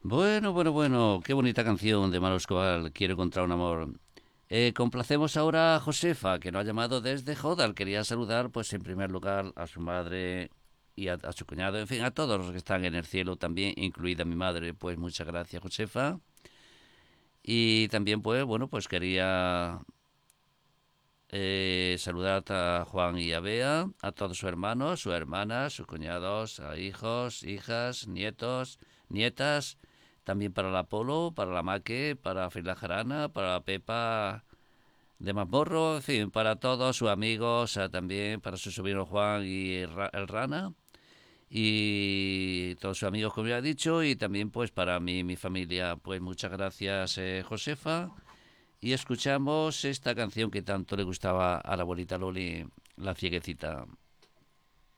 Bueno, qué bonita canción de Mano Escobar, Quiero encontrar un amor. Complacemos ahora a Josefa, que nos ha llamado desde Jodar. Quería saludar, pues en primer lugar, a su madre y a su cuñado, en fin, a todos los que están en el cielo también, incluida mi madre. Pues muchas gracias, Josefa. Y también, pues, bueno, pues quería saludar a Juan y a Bea, a todos sus hermanos, sus hermanas, sus cuñados, a hijos, hijas, nietos, nietas, también para la Polo, para la Maque, para Frida Jarana, para la Pepa de Mazmorro, en fin, para todos sus amigos, también para su sobrino Juan y el Rana, y todos sus amigos, como ya he dicho, y también pues para mi familia. Pues muchas gracias, Josefa, y escuchamos esta canción que tanto le gustaba a la abuelita Loli, La Cieguecita.